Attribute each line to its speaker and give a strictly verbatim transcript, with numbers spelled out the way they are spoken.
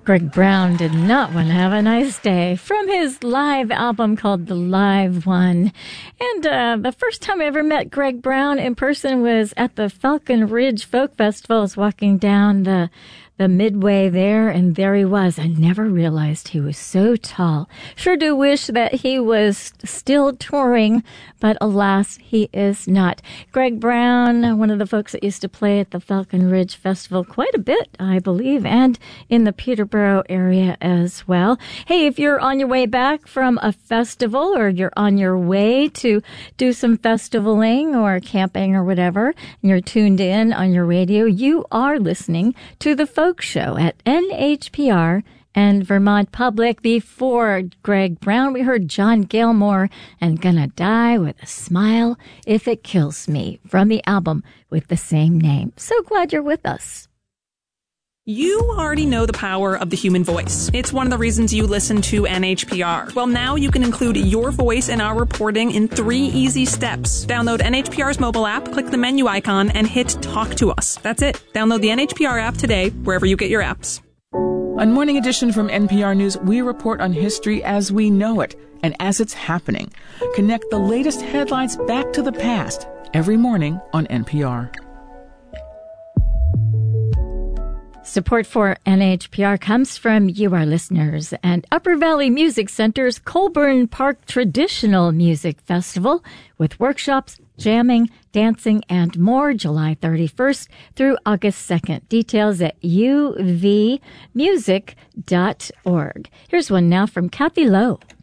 Speaker 1: Greg Brown did not want to have a nice day from his live album called The Live One. And uh, the first time I ever met Greg Brown in person was at the Falcon Ridge Folk Festival. I was walking down the the midway there, and there he was. I never realized he was so tall. Sure do wish that he was still touring, but alas, he is not. Greg Brown, one of the folks that used to play at the Falcon Ridge Festival quite a bit, I believe, and in the Peterborough area as well. Hey, if you're on your way back from a festival, or you're on your way to do some festivaling or camping or whatever, and you're tuned in on your radio, you are listening to the Folk Show at N H P R and Vermont Public. Before Greg Brown, we heard John Gilmore and Gonna Die with a Smile If It Kills Me from the album with the same name. So glad you're with us.
Speaker 2: You already know the power of the human voice. It's one of the reasons you listen to N H P R. Well, now you can include your voice in our reporting in three easy steps. Download N H P R's mobile app, click the menu icon, and hit Talk to Us. That's it. Download the N H P R app today, wherever you get your apps.
Speaker 3: On Morning Edition from N P R News, we report on history as we know it and as it's happening. Connect the latest headlines back to the past every morning on N P R.
Speaker 1: Support for N H P R comes from you, our listeners, and Upper Valley Music Center's Colburn Park Traditional Music Festival with workshops, jamming, dancing, and more July thirty-first through August second. Details at u v music dot org. Here's one now from Kathy Lowe.